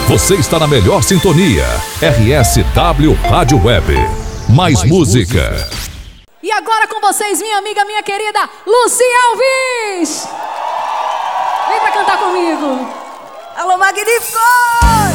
Você está na melhor sintonia. RSW Rádio Web. Mais música. E agora com vocês, minha amiga, minha querida Lucy Alves. Vem pra cantar comigo. Alô, Magníficos!